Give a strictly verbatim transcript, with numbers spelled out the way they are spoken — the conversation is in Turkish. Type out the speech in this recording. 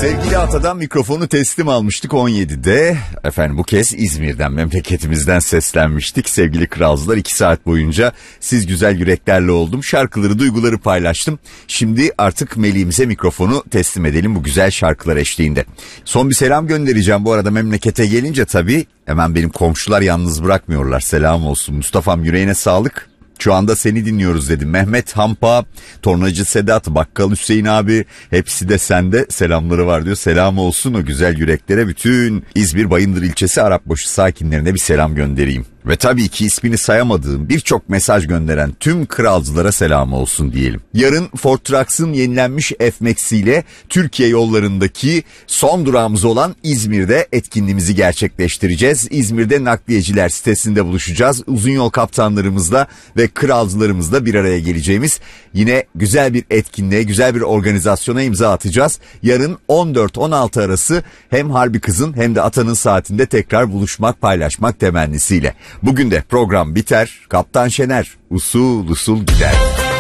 Sevgili Ata'dan mikrofonu teslim almıştık on yedide. Efendim bu kez İzmir'den, memleketimizden seslenmiştik. Sevgili Kralcılar, iki saat boyunca siz güzel yüreklerle oldum. Şarkıları, duyguları paylaştım. Şimdi artık Melih'imize mikrofonu teslim edelim bu güzel şarkılar eşliğinde. Son bir selam göndereceğim bu arada, memlekete gelince tabii. Hemen benim komşular yalnız bırakmıyorlar. Selam olsun Mustafa'm, yüreğine sağlık. Şu anda seni dinliyoruz dedim. Mehmet Hampa, Tornacı Sedat, Bakkal Hüseyin abi, hepsi de sende selamları var diyor. Selam olsun o güzel yüreklere, bütün İzmir Bayındır ilçesi Arapbaşı sakinlerine bir selam göndereyim. Ve tabii ki ismini sayamadığım birçok mesaj gönderen tüm kralcılara selam olsun diyelim. Yarın Ford Trucks'ın yenilenmiş F-Max ile Türkiye yollarındaki son durağımız olan İzmir'de etkinliğimizi gerçekleştireceğiz. İzmir'de nakliyeciler sitesinde buluşacağız. Uzun yol kaptanlarımızla ve kralcılarımızla bir araya geleceğimiz yine güzel bir etkinliğe, güzel bir organizasyona imza atacağız. Yarın on dört on altı arası hem Harbi Kız'ın hem de Atan'ın saatinde tekrar buluşmak, paylaşmak temennisiyle. Bugün de program biter. Kaptan Şener usul usul gider.